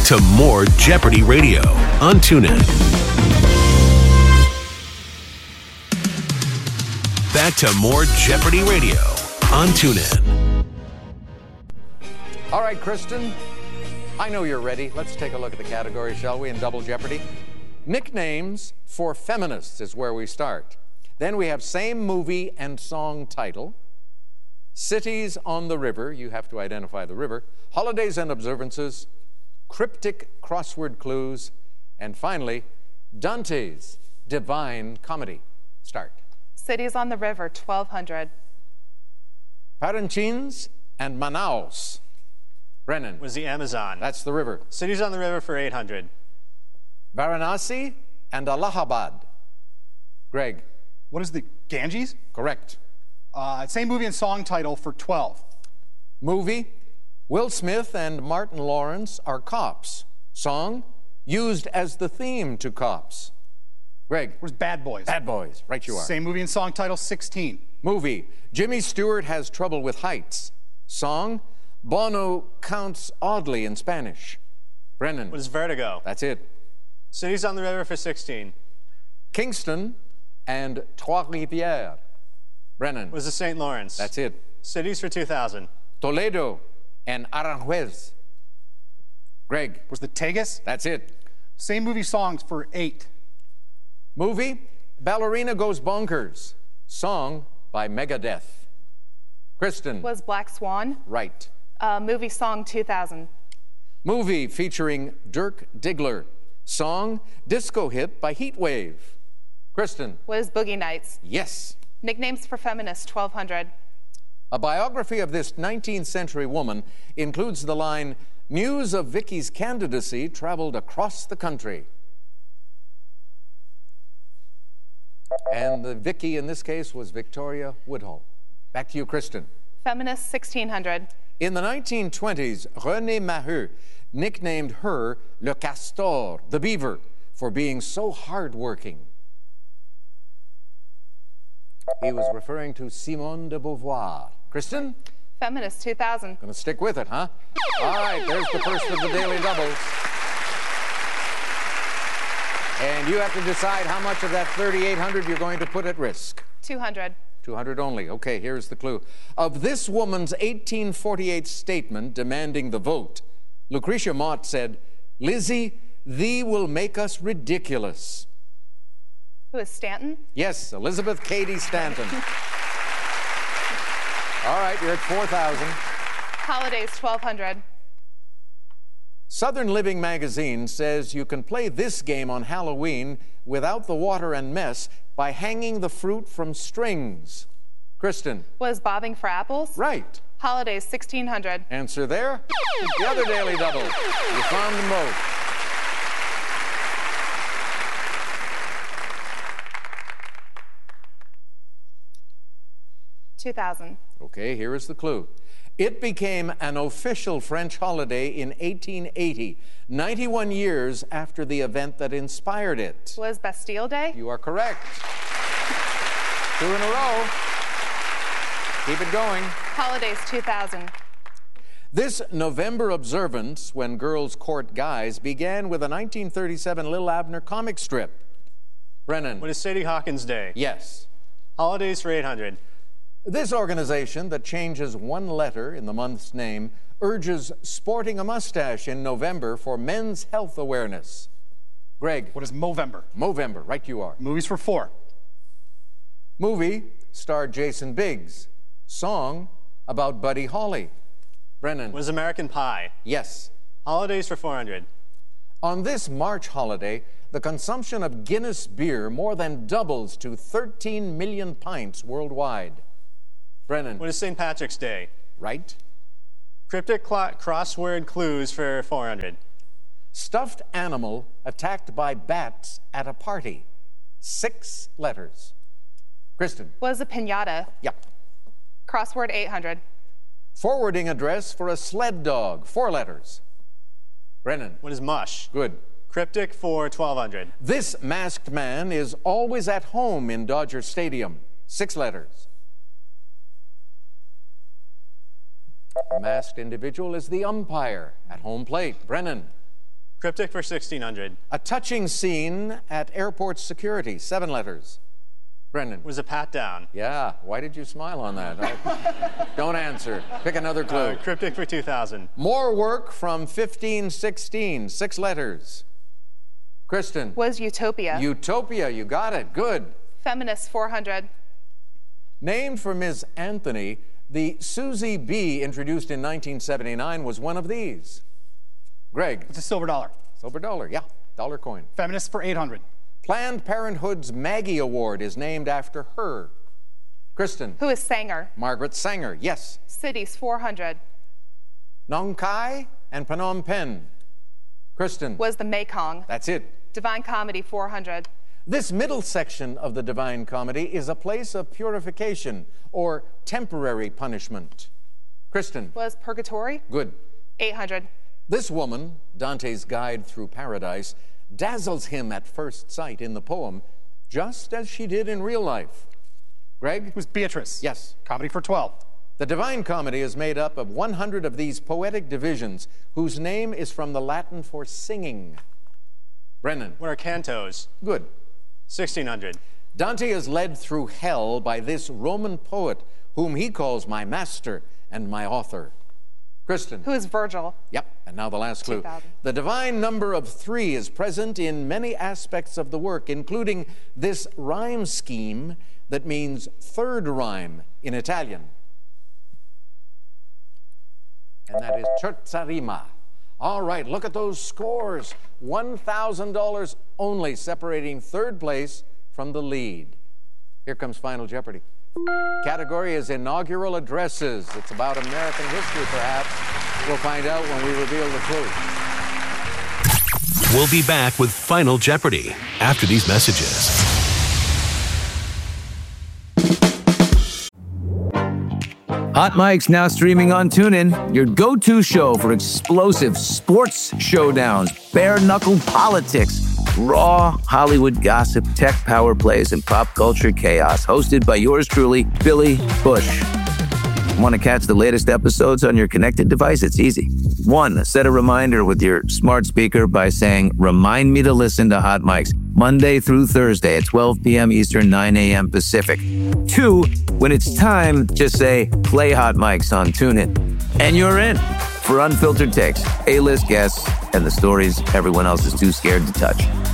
to more Jeopardy Radio on TuneIn. Back to more Jeopardy Radio on TuneIn. All right, Kristen, I know you're ready. Let's take a look at the category, shall we, in Double Jeopardy? Nicknames for feminists is where we start. Then we have same movie and song title. Cities on the river, you have to identify the river. Holidays and observances. Cryptic crossword clues. And finally, Dante's Divine Comedy. Start. Cities on the river, 1200. Parintins and Manaus. Brennan. Was the Amazon. That's the river. Cities on the river for 800. Varanasi and Allahabad. Greg. What is the Ganges? Correct. Same movie and song title for 12. Movie, Will Smith and Martin Lawrence are cops. Song, used as the theme to Cops. Greg. Where's Bad Boys? Bad Boys. Right you are. Same movie and song title, 16. Movie, Jimmy Stewart has trouble with heights. Song, Bono counts oddly in Spanish. Brennan. What is Vertigo? That's it. Cities on the river for 16. Kingston and Trois-Rivières. Brennan. Was the St. Lawrence? That's it. Cities for 2000. Toledo and Aranjuez. Greg. Was the Tegas? That's it. Same movie songs for 8. Movie, Ballerina Goes Bonkers. Song by Megadeth. Kristen. Was Black Swan. Right. Movie song, 2000. Movie featuring Dirk Diggler. Song, disco hit by Heatwave. Kristen. Was Boogie Nights. Yes. Nicknames for feminists, 1200. A biography of this 19th century woman includes the line, news of Vicky's candidacy traveled across the country. And the Vicky in this case was Victoria Woodhull. Back to you, Kristen. Feminists, 1600. In the 1920s, René Maheu nicknamed her Le Castor, the beaver, for being so hardworking. He was referring to Simone de Beauvoir. Kristen? Feminists, 2000. Gonna stick with it, huh? All right, there's the first of the Daily Doubles. And you have to decide how much of that 3,800 you're going to put at risk. 200. 200 only. Okay, here's the clue. Of this woman's 1848 statement demanding the vote, Lucretia Mott said, Lizzie, thee will make us ridiculous. Who is Stanton? Yes, Elizabeth Cady Stanton. All right, you're at 4,000. Holidays, 1200. Southern Living magazine says you can play this game on Halloween without the water and mess by hanging the fruit from strings. Kristen. Was bobbing for apples. Right. Holidays, 1600. Answer there. The other Daily Double. You found them both. $2,000. Okay, here is the clue. It became an official French holiday in 1880, 91 years after the event that inspired it. Was Bastille Day? You are correct. 2 in a row. Keep it going. Holidays, 2000. This November observance, when girls court guys, began with a 1937 Lil Abner comic strip. Brennan. What is Sadie Hawkins Day? Yes. Holidays for 800. This organization that changes one letter in the month's name urges sporting a mustache in November for men's health awareness. Greg. What is Movember? Movember, right you are. Movies for 4. Movie starred Jason Biggs. Song about Buddy Holly. Brennan. Was American Pie? Yes. Holidays for 400. On this March holiday, the consumption of Guinness beer more than doubles to 13 million pints worldwide. Brennan. What is St. Patrick's Day? Right. Cryptic crossword clues for 400. Stuffed animal attacked by bats at a party. 6 letters. Kristen. Was a piñata. Yeah. Crossword, 800. Forwarding address for a sled dog. 4 letters. Brennan. What is mush? Good. Cryptic for 1200. This masked man is always at home in Dodger Stadium. 6 letters. The masked individual is the umpire at home plate. Brennan. Cryptic for 1600. A touching scene at airport security, 7 letters. Brendan. Was a pat down. Yeah, why did you smile on that? Don't answer. Pick another clue. Cryptic for 2000. More work from 1516, 6 letters. Kristen. Was Utopia. Utopia, you got it. Good. Feminist, 400. Named for Ms. Anthony, the Susie B introduced in 1979 was one of these. Greg. It's a silver dollar. Silver dollar, yeah. Dollar coin. Feminist for 800. Planned Parenthood's Maggie Award is named after her. Kristen. Who is Sanger. Margaret Sanger, yes. Cities, 400. Nong Khai and Phnom Penh. Kristen. Was the Mekong. That's it. Divine Comedy, 400. This middle section of the Divine Comedy is a place of purification or temporary punishment. Kristen. Was Purgatory. Good. 800. This woman, Dante's guide through paradise, dazzles him at first sight in the poem, just as she did in real life. Greg? It was Beatrice. Yes. Comedy for 12. The Divine Comedy is made up of 100 of these poetic divisions, whose name is from the Latin for singing. Brennan? What are cantos? Good. 1600. Dante is led through hell by this Roman poet, whom he calls my master and my author. Kristen? Who is Virgil. Yep, and now the last clue. 2000. The divine number of 3 is present in many aspects of the work, including this rhyme scheme that means third rhyme in Italian. And that is terza rima. All right, look at those scores. $1,000 only separating third place from the lead. Here comes Final Jeopardy. Category is inaugural addresses. It's about American history, perhaps. We'll find out when we reveal the clue. We'll be back with Final Jeopardy after these messages. Hot Mike's now streaming on TuneIn, your go-to show for explosive sports showdowns, bare-knuckle politics, raw Hollywood gossip, tech power plays, and pop culture chaos. Hosted by yours truly, Billy Bush. Want to catch the latest episodes on your connected device? It's easy. 1, set a reminder with your smart speaker by saying, "Remind me to listen to Hot Mike's Monday through Thursday at 12 p.m. Eastern, 9 a.m. Pacific." 2, when it's time, just say, "Play Hot Mike's" on TuneIn. And you're in for unfiltered takes, A-list guests, and the stories everyone else is too scared to touch.